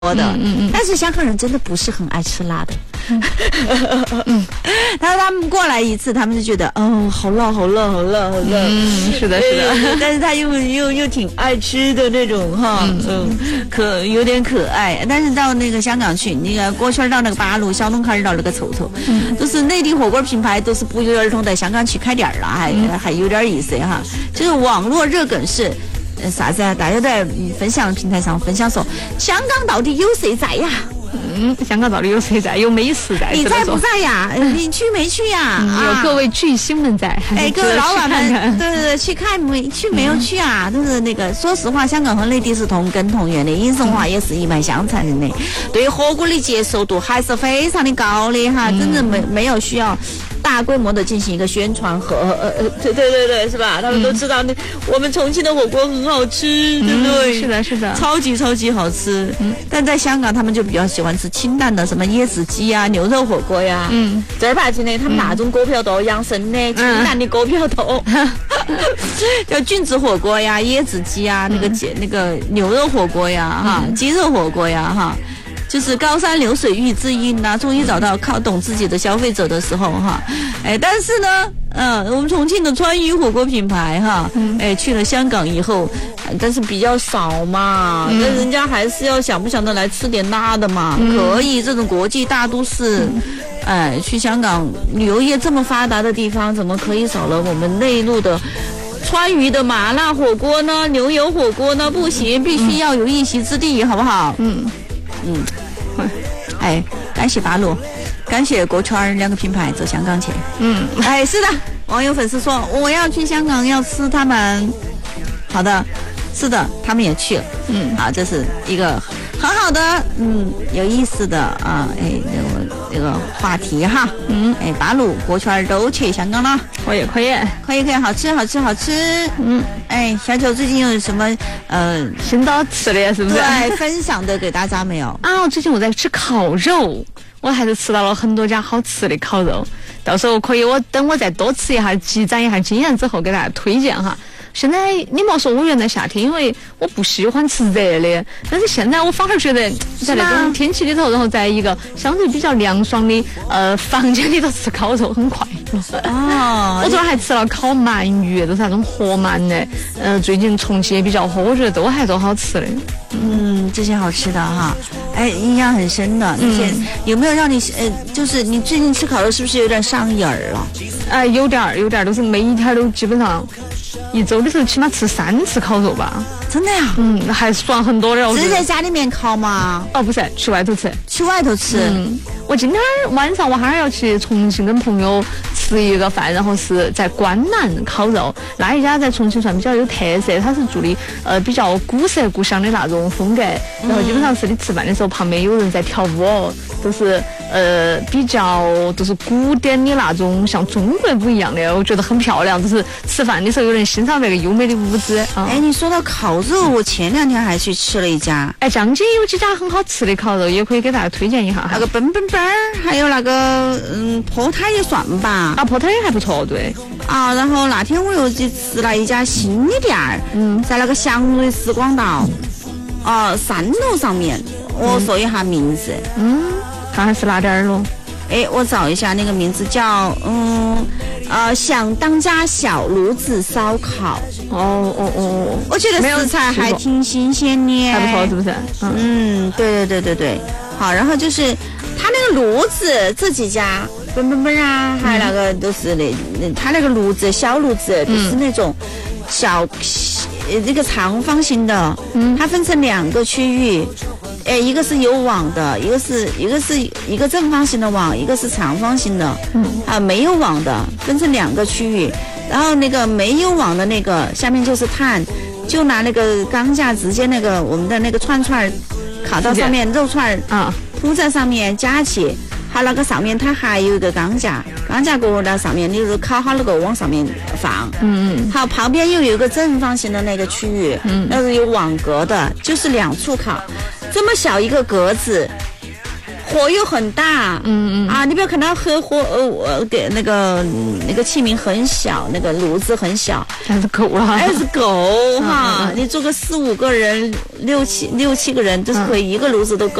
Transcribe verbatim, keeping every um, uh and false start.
的，嗯嗯嗯，但是香港人真的不是很爱吃辣的。嗯，他说他们过来一次，他们就觉得哦，好辣，好辣，好辣，好辣。 嗯，是的，是的。 但是他又又又挺爱吃的那种哈，嗯，嗯可有点可爱。但是到那个香港去，那个过圈到那个八路，小东开始到那个臭臭，嗯，都是内地火锅品牌都是不约而同在香港去开点了，还、嗯、还有点意思哈。就是网络热梗是。啥子啊？大家在分享平台上分享说，香港到底有谁在呀？ 嗯，香港到底有谁在？有美食在？ 你在不在呀？你去没去呀？ 嗯啊、有各位巨星们在。 哎，各位老板们，对对对，去看没去没有去啊？就、嗯、是那个，说实话，香港和内地是同根同源的，饮食文化也是一脉相承的。对火锅的接受度还是非常的高的哈，真的没没有需要。大规模的进行一个宣传和呃呃，对对对对，是吧？他们都知道那、嗯、我们重庆的火锅很好吃，对不对？ 嗯、是的，是的， 超级超级好吃。嗯，但在香港，他们就比较喜欢吃清淡的，什么椰子鸡啊、牛肉火锅呀。嗯，正儿八经的，他们那种锅票多，养生的、清淡的锅票多，叫菌子火锅呀、椰子鸡啊、那个鸡、那个牛肉火锅呀、哈、鸡肉火锅呀、哈。就是高山流水遇知音呐、啊，终于找到靠懂自己的消费者的时候哈，哎，但是呢，嗯、呃，我们重庆的川渝火锅品牌哈，哎，去了香港以后，但是比较少嘛，那、嗯、人家还是要想不想得来吃点辣的嘛，嗯、可以，这种国际大都市，哎，去香港旅游业这么发达的地方，怎么可以少了我们内陆的？川渝的麻辣火锅呢，牛油火锅呢，不行，必须要有一席之地，好不好？嗯嗯。哎，感谢八路，感谢国圈两个品牌走香港去。嗯，哎，是的，网友粉丝说我要去香港要吃他们。好的，是的，他们也去了。嗯，好，这是一个很好的，嗯，有意思的啊，哎，这个这个话题哈。嗯，哎，八路国圈都去香港了， 可以可以可以可以，好吃好吃好吃。嗯，哎，小九最近有什么呃新到吃的是不是？ 对，分享的给大家没有？ 啊，最近我在吃烤肉，我还是吃到了很多家好吃的烤肉，到时候可以我等我再多吃一下，积攒一下经验之后给大家推荐哈。现在你莫说我原来夏天，因为我不喜欢吃热的，但是现在我反而觉得在那种天气里头，然后在一个相对比较凉爽的呃房间里头吃烤肉很快乐。哦，我昨天还吃了烤鳗鱼，都是那种活鳗的，呃，最近重庆也比较火，我觉得都还都好吃的。 嗯，这些好吃的哈，哎，印象很深的。那些、嗯、有没有让你呃，就是你最近吃烤肉是不是有点上瘾儿了？ 哎，有点儿，有点儿，都是每一天都基本上。一周的时候起码吃三次烤肉吧？ 真的呀？ 嗯，还算很多的。 是在家里面烤吗？ 哦，不是，去外头吃。 去外头吃。 嗯，我今天晚上我还要去重庆跟朋友吃一个饭，然后是在关南烤肉。那一家在重庆算比较有特色，它是做的呃比较古色古香的那种风格，然后基本上是你吃饭的时候旁边有人在跳舞，都是呃比较都是古典的那种，像中国不一样的，我觉得很漂亮。就是吃饭的时候有人欣赏那个优美的舞姿。 嗯、哎，你说到烤肉，我前两天还去吃了一家。 哎，江街有几家很好吃的烤肉，也可以给大家推荐一下。 那个奔奔奔儿，还有那个嗯破摊也算吧。 啊，破摊也还不错，对。 啊，然后那天我又去吃了一家新的店儿，嗯，在那个祥瑞时光道，啊，三楼上面。我说一下名字。 嗯，看看是哪点儿咯？ 哎，我找一下那个名字叫嗯呃响当家小炉子烧烤。 哦哦哦， 我觉得食材还挺新鲜的， 还不错，是不是？ 嗯, 嗯，对对对对对。好，然后就是他那个炉子，这几家奔奔奔啊，还有那个都是那他那个炉子小炉子都是那种小呃这个长方形的，嗯，它分成两个区域。哎，一个是有网的，一个是一个是一个正方形的网，一个是长方形的，嗯，啊，没有网的，分成两个区域。然后那个没有网的那个下面就是炭，就拿那个钢架直接那个我们的那个串串烤到上面，肉串啊铺在上面夹起，好，那个上面它还有一个钢架，钢架过到上面，你就是烤好那个往上面放，嗯嗯，好，旁边又有一个正方形的那个区域，嗯，那是有网格的，就是两处烤。这么小一个格子， 火又很大， 嗯嗯啊，你不要看它喝火，呃，我给那个那个器皿很小，那个炉子很小， 还是够了， 还是够哈。 嗯嗯你做个四五个人、六七六七个人，就是可以一个炉子都够。